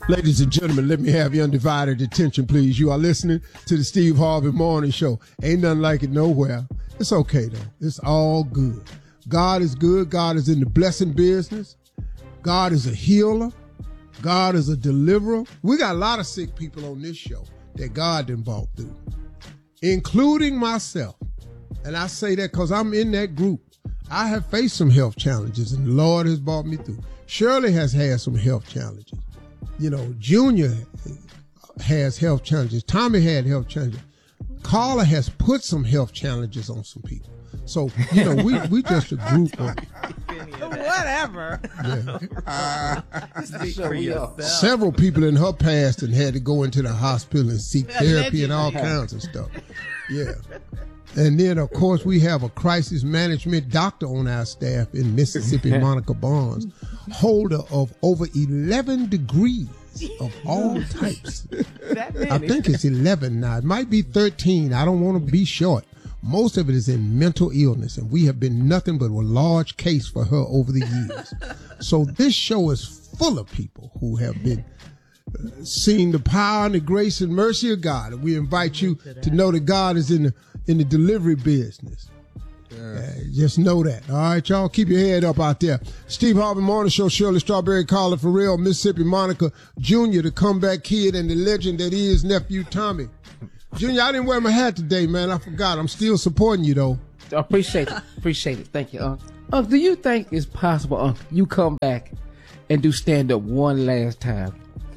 Ladies and gentlemen, let me have your undivided attention, please. You are listening to the Steve Harvey Morning Show. Ain't nothing like it nowhere. It's okay, though. It's all good. God is good. God is in the blessing business. God is a healer. God is a deliverer. We got a lot of sick people on this show that God done brought through, including myself. And I say that because I'm in that group. I have faced some health challenges, and the Lord has brought me through. Shirley has had some health challenges. You know, Junior has health challenges. Tommy had health challenges. Carla has put some health challenges on some people. So, you know, we just a group of... Whatever. Yeah. Several people in her past and had to go into the hospital and seek therapy and all kinds of stuff. Yeah. And then, of course, we have a crisis management doctor on our staff in Mississippi, Monica Barnes, holder of over 11 degrees of all types. I think it's 11 now. It might be 13. I don't want to be short. Most of it is in mental illness, and we have been nothing but a large case for her over the years. So this show is full of people who have been seeing the power and the grace and mercy of God. And we invite you to know that God is in the delivery business. Just know that. All right, y'all, keep your head up out there. Steve Harvey Morning Show, Shirley Strawberry, Carla Farrell, Mississippi Monica, Junior, the comeback kid, and the legend that is nephew Tommy. Junior, I didn't wear my hat today, man. I forgot. I'm still supporting you, though. Appreciate it. Thank you, Unc. Unc, do you think it's possible, Unc, you come back and do stand-up one last time?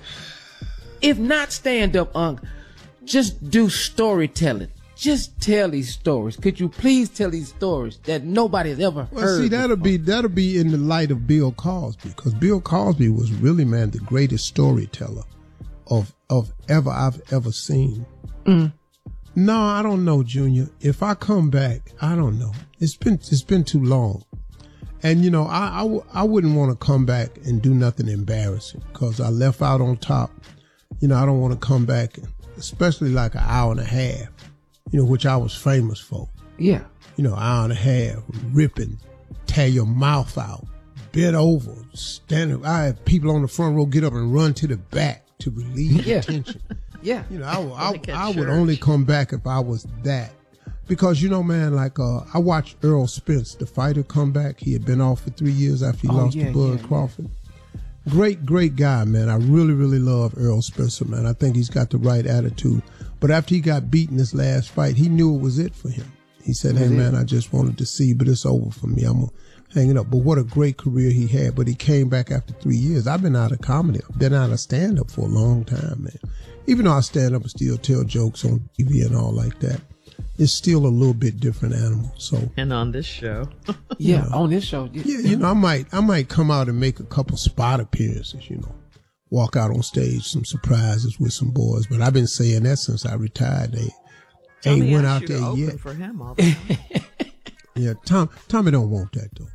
If not stand-up, Unc, just do storytelling. Just tell these stories. Could you please tell these stories that nobody's ever heard? Well, see, that'll be in the light of Bill Cosby, because Bill Cosby was really, man, the greatest storyteller of I've ever seen. Mm. No, I don't know, Junior. If I come back, I don't know. It's been too long, and you know, I wouldn't want to come back and do nothing embarrassing because I left out on top. You know, I don't want to come back, especially like an hour and a half. You know, which I was famous for. Yeah. You know, hour and a half, ripping, tear your mouth out, bent over, standing. I had people on the front row get up and run to the back to relieve the tension. Yeah. You know, I would only come back if I was that. Because, you know, man, like, I watched Earl Spence, the fighter, come back. He had been off for 3 years after he lost to Bud Crawford. Great guy, man. I really, really love Earl Spencer, man. I think he's got the right attitude. But after he got beaten this last fight, he knew it was it for him. He said, hey, man, I just wanted to see, but it's over for me. I'm going to hang it up. But what a great career he had. But he came back after 3 years. I've been out of comedy. I've been out of stand-up for a long time, man. Even though I stand up and still tell jokes on TV and all like that, it's still a little bit different animal. So and on this show, on this show, you know, I might come out and make a couple spot appearances. You know, walk out on stage, some surprises with some boys. But I've been saying that since I retired. They ain't went out there yet. For him all the time. Yeah, Tommy don't want that though.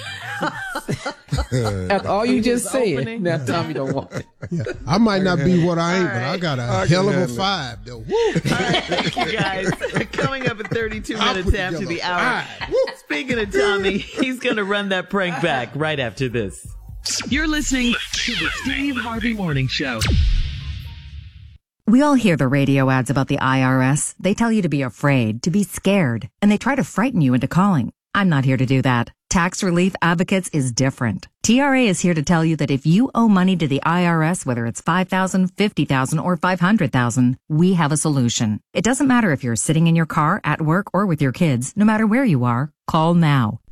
After all you just said, now Tommy don't want it. Yeah, I might not be what I ain't, but I got a hell of a 5 though. All right, thank you guys. Coming up at 32 minutes after the hour. Speaking of Tommy, he's going to run that prank back right after this. You're listening to the Steve Harvey Morning Show. We all hear the radio ads about the IRS. They tell you to be afraid, to be scared, and they try to frighten you into calling. I'm not here to do that. Tax Relief Advocates is different. TRA is here to tell you that if you owe money to the IRS, whether it's $5,000, $50,000, or $500,000, we have a solution. It doesn't matter if you're sitting in your car, at work, or with your kids. No matter where you are, call now.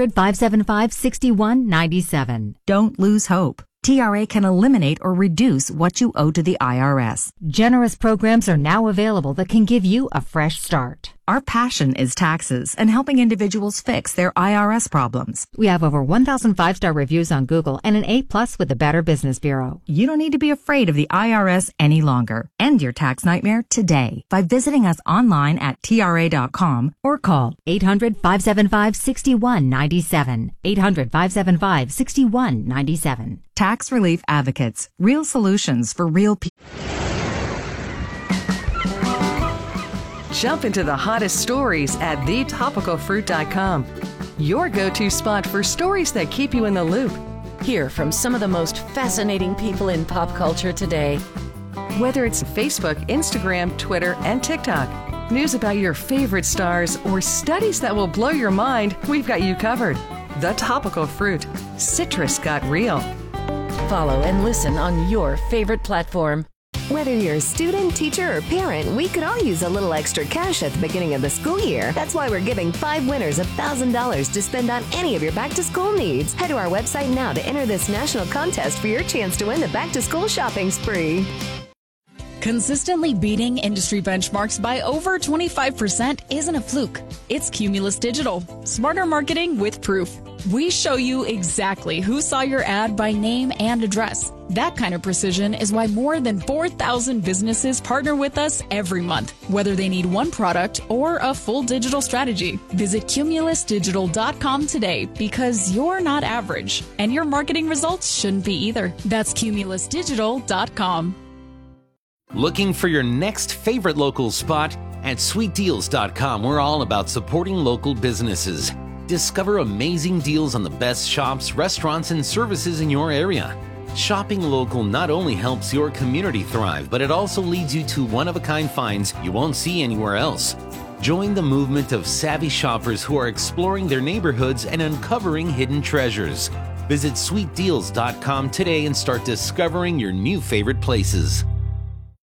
800-575-6197. Don't lose hope. TRA can eliminate or reduce what you owe to the IRS. Generous programs are now available that can give you a fresh start. Our passion is taxes and helping individuals fix their IRS problems. We have over 1,000 5-star reviews on Google and an A+ with the Better Business Bureau. You don't need to be afraid of the IRS any longer. End your tax nightmare today by visiting us online at TRA.com or call 800-575-6197. 800-575-6197. Tax Relief Advocates. Real solutions for real people. Jump into the hottest stories at thetopicalfruit.com. Your go-to spot for stories that keep you in the loop. Hear from some of the most fascinating people in pop culture today. Whether it's Facebook, Instagram, Twitter, and TikTok, news about your favorite stars, or studies that will blow your mind, we've got you covered. The Topical Fruit. Citrus got real. Follow and listen on your favorite platform. Whether you're a student, teacher, or parent, we could all use a little extra cash at the beginning of the school year. That's why we're giving 5 winners $1,000 to spend on any of your back-to-school needs. Head to our website now to enter this national contest for your chance to win the back-to-school shopping spree. Consistently beating industry benchmarks by over 25% isn't a fluke. It's Cumulus Digital. Smarter marketing with proof. We show you exactly who saw your ad by name and address. That kind of precision is why more than 4,000 businesses partner with us every month, whether they need one product or a full digital strategy. Visit cumulusdigital.com today because you're not average, and your marketing results shouldn't be either. That's cumulusdigital.com. Looking for your next favorite local spot? At sweetdeals.com, we're all about supporting local businesses. Discover amazing deals on the best shops, restaurants, and services in your area. Shopping local not only helps your community thrive, but it also leads you to one-of-a-kind finds you won't see anywhere else. Join the movement of savvy shoppers who are exploring their neighborhoods and uncovering hidden treasures. Visit sweetdeals.com today and start discovering your new favorite places.